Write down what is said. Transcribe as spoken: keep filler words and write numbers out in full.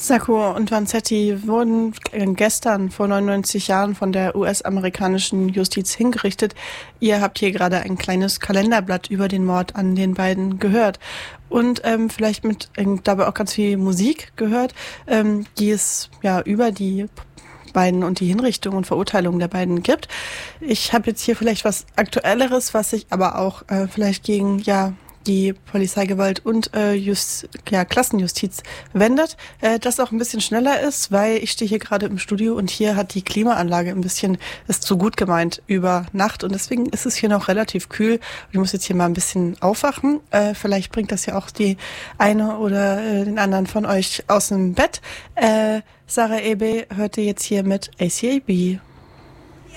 Sacco und Vanzetti wurden gestern vor neunundneunzig Jahren von der U S-amerikanischen Justiz hingerichtet. Ihr habt hier gerade ein kleines Kalenderblatt über den Mord an den beiden gehört. Und ähm, vielleicht mit ähm, dabei auch ganz viel Musik gehört, ähm, die es ja über die beiden und die Hinrichtung und Verurteilung der beiden gibt. Ich habe jetzt hier vielleicht was Aktuelleres, was sich aber auch äh, vielleicht gegen ja die Polizeigewalt und äh, Just, ja, Klassenjustiz wendet, äh, das auch ein bisschen schneller ist, weil ich stehe hier gerade im Studio und hier hat die Klimaanlage ein bisschen ist zu gut gemeint über Nacht und deswegen ist es hier noch relativ kühl. Ich muss jetzt hier mal ein bisschen aufwachen. Äh, vielleicht bringt das ja auch die eine oder äh, den anderen von euch aus dem Bett. Äh, Sarah Ebe hörte jetzt hier mit A C A B.